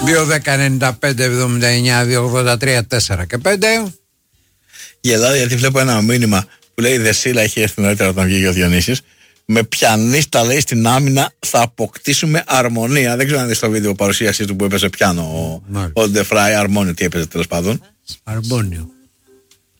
2-10-95-79-283-4 και 5. Γελάω γιατί βλέπω ένα μήνυμα που λέει Δεσίλα έχει έρθει νωρίτερα όταν βγήκε ο Διονύσης. Με πιανίστα λέει στην άμυνα θα αποκτήσουμε αρμονία. Δεν ξέρω αν δεις το βίντεο παρουσίασή του που έπαιζε πιάνο ο Ντεφράι. Αρμόνιο, τι έπαιζε τέλος πάντων. Αρμόνιο.